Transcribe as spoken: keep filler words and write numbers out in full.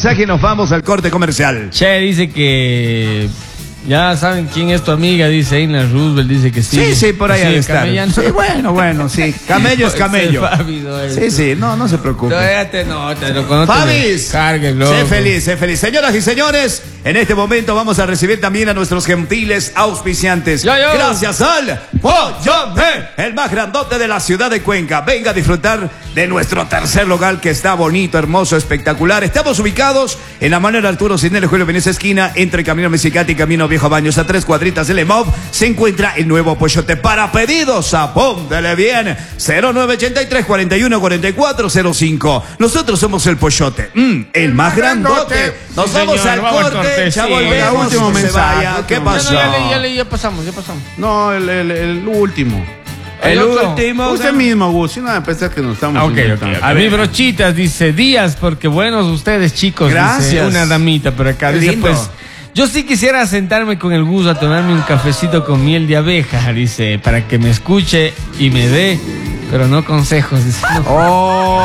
mensaje y nos vamos al corte comercial. Che, dice que... Ya saben quién es tu amiga, dice Eina Roosevelt, dice que sí. Sí, sí, por ahí sí, ha de estar. Sí, bueno, bueno, sí. Camello es camello. Sí, sí, no, no se preocupe. Todavía no, te lo conozco. Fabis, cargue, sé feliz, sé feliz. Señoras y señores, en este momento vamos a recibir también a nuestros gentiles auspiciantes. Yo, yo. Gracias al Pollote, el más grandote de la ciudad de Cuenca. Venga a disfrutar de nuestro tercer local que está bonito, hermoso, espectacular. Estamos ubicados en la Manuel Arturo Cisneros, Julio Benítez, esquina entre Camino Mexicati y Camino Viejo Baños, a tres cuadritas del EMOV. Se encuentra el nuevo Pollote. Para pedidos, apóntele bien, cero nueve ochenta y tres, cuarenta y uno, cuarenta y cuatro cero cinco. Nosotros somos el Pollote, mm, el más grandote. Nos Sí, vamos señor, al vamos al corte, corte, ya sí. volvemos. Último No se mensaje, vaya. último ¿Qué pasó? No, no, ya, le, ya, le, ya pasamos, ya pasamos. No, el, el, el último. El, ¿El otro? último. Usted mismo, Gus. Si no me pensás que nos estamos Ah, ok, ok. inventando. A mí, brochitas, dice Díaz, porque buenos ustedes, chicos. Gracias. Dice una damita por acá. Qué Dice, lindo. pues, yo sí quisiera sentarme con el Gus a tomarme un cafecito con miel de abeja, dice, para que me escuche y me dé, pero no consejos. Dice, no. Oh.